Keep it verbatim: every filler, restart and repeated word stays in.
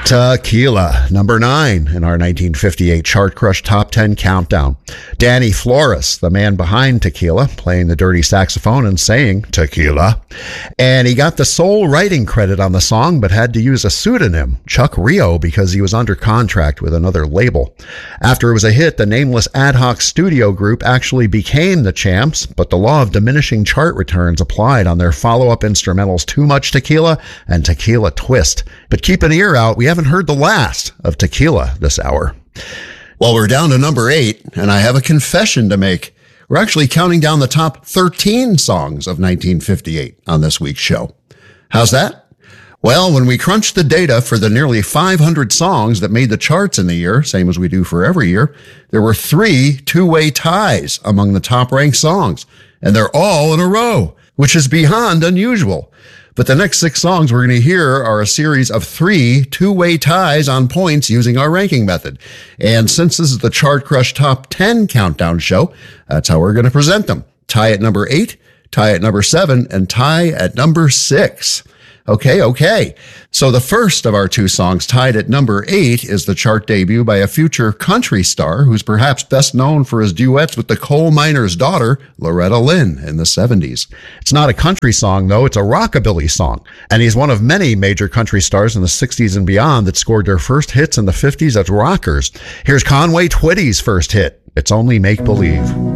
Tequila, number nine in our nineteen fifty-eight Chart Crush Top ten Countdown. Danny Flores, the man behind Tequila, playing the dirty saxophone and saying Tequila. And he got the sole writing credit on the song, but had to use a pseudonym, Chuck Rio, because he was under contract with another label. After it was a hit, the nameless ad hoc studio group actually became the Champs, but the law of diminishing chart returns applied on their follow-up instrumentals Too Much Tequila and Tequila Twist. But keep an ear out, we haven't heard the last of Tequila this hour. Well, we're down to number eight, and I have a confession to make. We're actually counting down the top thirteen songs of nineteen fifty-eight on this week's show. How's that? Well, when we crunched the data for the nearly five hundred songs that made the charts in the year, same as we do for every year, there were three two-way ties among the top-ranked songs, and they're all in a row, which is beyond unusual. But the next six songs we're going to hear are a series of three two-way ties on points using our ranking method. And since this is the Chart Crush Top ten Countdown show, that's how we're going to present them. Tie at number eight, tie at number seven, and tie at number six. Okay, okay. So the first of our two songs tied at number eight is the chart debut by a future country star who's perhaps best known for his duets with the coal miner's daughter, Loretta Lynn, in the seventies. It's not a country song, though. It's a rockabilly song. And he's one of many major country stars in the sixties and beyond that scored their first hits in the fifties as rockers. Here's Conway Twitty's first hit, It's Only Make Believe.